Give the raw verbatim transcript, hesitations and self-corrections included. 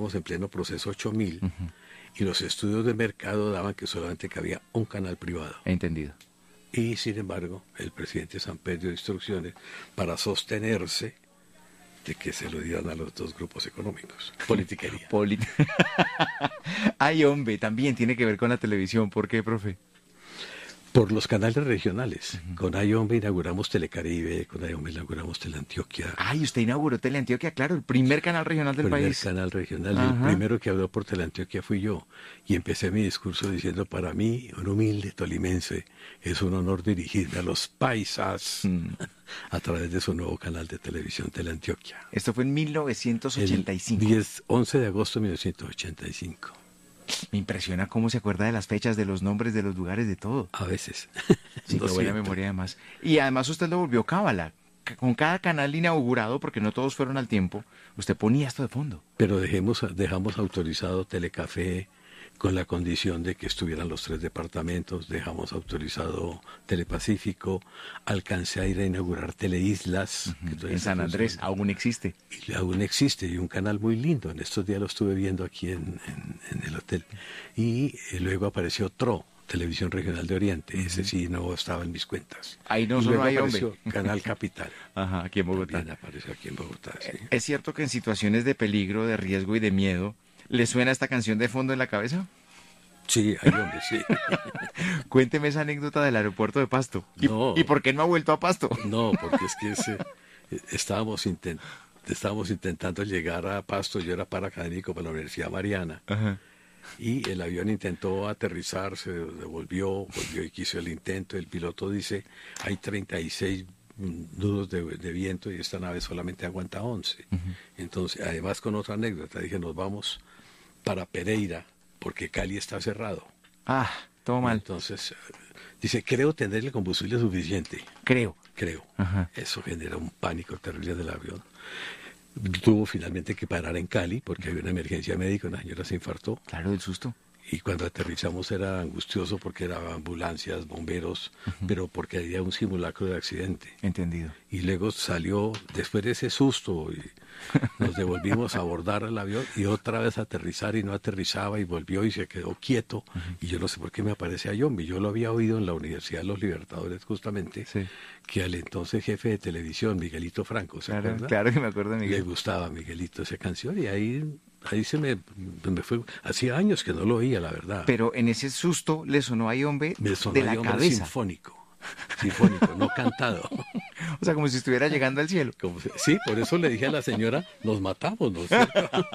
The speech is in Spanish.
estábamos en pleno proceso ocho mil, uh-huh. y los estudios de mercado daban que solamente cabía un canal privado. Entendido. Y sin embargo, el presidente Samper dio instrucciones para sostenerse de que se lo dieran a los dos grupos económicos. Politiquería. Polit- Ay, hombre, también tiene que ver con la televisión. ¿Por qué, profe? Por los canales regionales. Uh-huh. Con Ayombe inauguramos Telecaribe, con Ayombe inauguramos Teleantioquia. Ay, usted inauguró Teleantioquia, claro, el primer canal regional del el primer país. El primer canal regional, y el primero que habló por Teleantioquia fui yo. Y empecé mi discurso diciendo, para mí, un humilde tolimense, es un honor dirigirme a los paisas mm. a través de su nuevo canal de televisión, Teleantioquia. Esto fue en mil novecientos ochenta y cinco. El diez, once de agosto de mil novecientos ochenta y cinco. Me impresiona cómo se acuerda de las fechas, de los nombres, de los lugares, de todo. A veces. Sí, qué buena memoria además. Y además usted lo volvió cábala. Con cada canal inaugurado, porque no todos fueron al tiempo, usted ponía esto de fondo. Pero dejemos, dejamos autorizado Telecafé con la condición de que estuvieran los tres departamentos, dejamos autorizado Telepacífico, alcancé a ir a inaugurar Teleislas. Uh-huh. Que en San Andrés, funciona. Aún existe. Y aún existe, y un canal muy lindo, en estos días lo estuve viendo aquí en, en, en el hotel. Y eh, luego apareció T R O, Televisión Regional de Oriente, uh-huh. ese sí no estaba en mis cuentas. Ahí no y solo luego hay apareció hombre. Canal Capital. Ajá, aquí en Bogotá. También apareció aquí en Bogotá, sí. ¿Es cierto que en situaciones de peligro, de riesgo y de miedo, ¿le suena esta canción de fondo en la cabeza? Sí, hay hombre, sí. Cuénteme esa anécdota del aeropuerto de Pasto. ¿Y, no, ¿y por qué no ha vuelto a Pasto? No, porque es que ese, estábamos, intent, estábamos intentando llegar a Pasto, yo era paraacadémico para la Universidad Mariana, ajá. Y el avión intentó aterrizar, se devolvió, volvió y quiso el intento, el piloto dice, hay treinta y seis nudos de, de viento y esta nave solamente aguanta once. Uh-huh. Entonces, además con otra anécdota, dije, nos vamos para Pereira, porque Cali está cerrado. Ah, todo mal. Entonces, dice, creo tener el combustible suficiente. Creo. Creo. Ajá. Eso genera un pánico terrible del avión. Tuvo finalmente que parar en Cali, porque había una emergencia médica, una señora se infartó. Claro, del susto. Y cuando aterrizamos era angustioso porque eran ambulancias, bomberos, uh-huh. pero porque había un simulacro de accidente. Entendido. Y luego salió, después de ese susto, y nos devolvimos a abordar el avión y otra vez a aterrizar y no aterrizaba y volvió y se quedó quieto. Uh-huh. Y yo no sé por qué me aparece a Yombi. Yo lo había oído en la Universidad de los Libertadores justamente, sí. que al entonces jefe de televisión, Miguelito Franco, ¿se claro, acuerda? Claro que me acuerdo de Miguel. Le gustaba a Miguelito esa canción y ahí... Ahí se me, me fue, hacía años que no lo oía, la verdad. Pero en ese susto le sonó a Yombe me sonó de la Ayombe cabeza. Sinfónico, sinfónico, no cantado. O sea, como si estuviera llegando al cielo. Como si, sí, por eso le dije a la señora, nos matamos, ¿no es cierto?